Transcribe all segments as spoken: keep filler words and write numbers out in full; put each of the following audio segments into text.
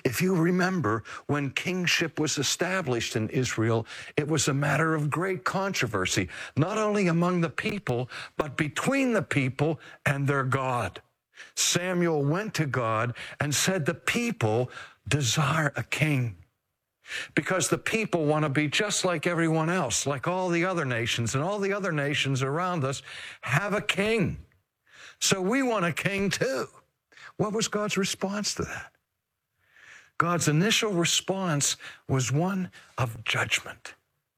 If you remember, when kingship was established in Israel, it was a matter of great controversy, not only among the people, but between the people and their God. Samuel went to God and said, the people desire a king. Because the people want to be just like everyone else, like all the other nations, and all the other nations around us have a king. So we want a king too. What was God's response to that? God's initial response was one of judgment.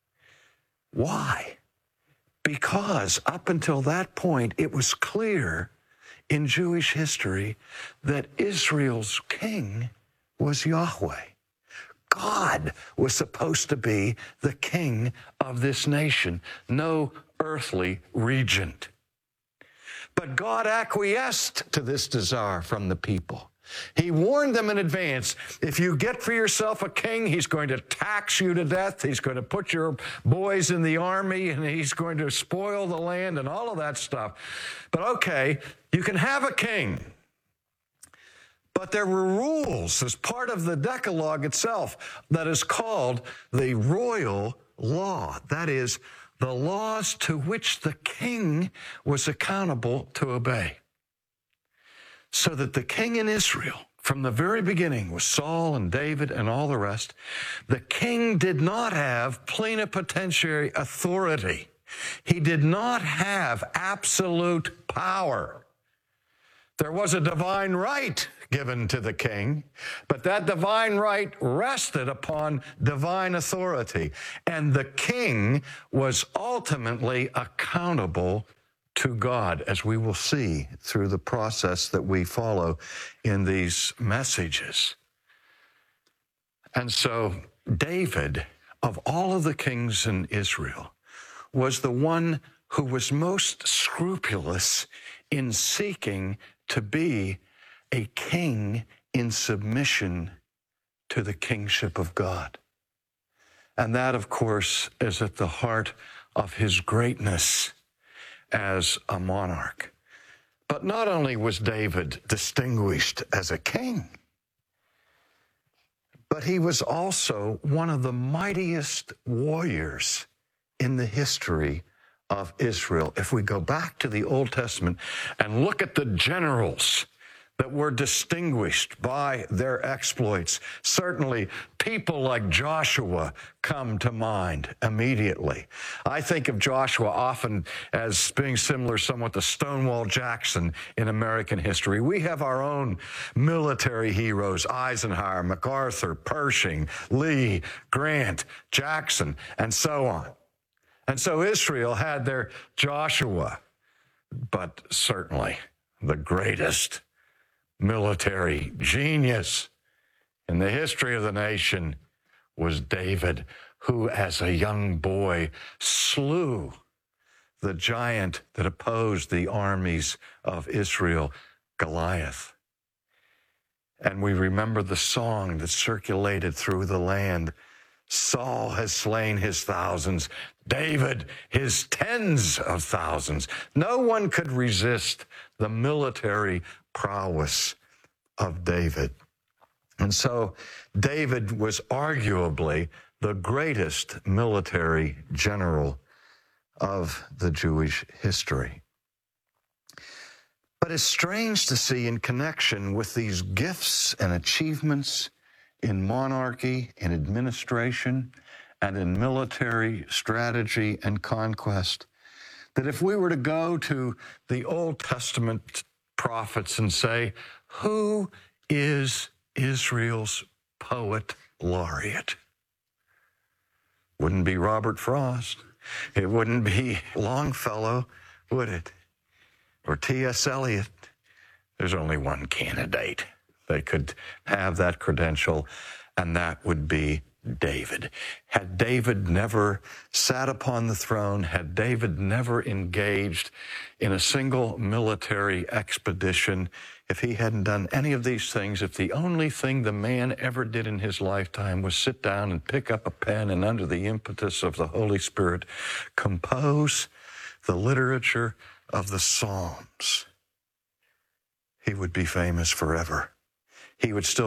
Why? Because up until that point, it was clear in Jewish history that Israel's king was Yahweh. God was supposed to be the king of this nation, no earthly regent. But God acquiesced to this desire from the people. He warned them in advance, if you get for yourself a king, he's going to tax you to death, he's going to put your boys in the army, and he's going to spoil the land and all of that stuff. But okay, you can have a king. But there were rules as part of the Decalogue itself that is called the royal law. That is, the laws to which the king was accountable to obey. So that the king in Israel, from the very beginning, with Saul and David and all the rest, the king did not have plenipotentiary authority. He did not have absolute power. There was a divine right given to the king, but that divine right rested upon divine authority, and the king was ultimately accountable to God, as we will see through the process that we follow in these messages. And so David, of all of the kings in Israel, was the one who was most scrupulous in seeking to be a king in submission to the kingship of God. And that, of course, is at the heart of his greatness as a monarch. But not only was David distinguished as a king, but he was also one of the mightiest warriors in the history of Israel. If we go back to the Old Testament and look at the generals that were distinguished by their exploits, certainly people like Joshua come to mind immediately. I think of Joshua often as being similar somewhat to Stonewall Jackson in American history. We have our own military heroes, Eisenhower, MacArthur, Pershing, Lee, Grant, Jackson, and so on. And so Israel had their Joshua, but certainly the greatest military genius in the history of the nation was David, who as a young boy slew the giant that opposed the armies of Israel, Goliath. And we remember the song that circulated through the land, Saul has slain his thousands, David his tens of thousands. No one could resist the military prowess of David. And so David was arguably the greatest military general of the Jewish history. But it's strange to see, in connection with these gifts and achievements in monarchy, in administration, and in military strategy and conquest, that if we were to go to the Old Testament prophets and say, who is Israel's poet laureate? Wouldn't be Robert Frost. It wouldn't be Longfellow, would it? Or T S Eliot. There's only one candidate that could have that credential, and that would be David. Had David never sat upon the throne, had David never engaged in a single military expedition, if he hadn't done any of these things, if the only thing the man ever did in his lifetime was sit down and pick up a pen and, under the impetus of the Holy Spirit, compose the literature of the Psalms, he would be famous forever. He would still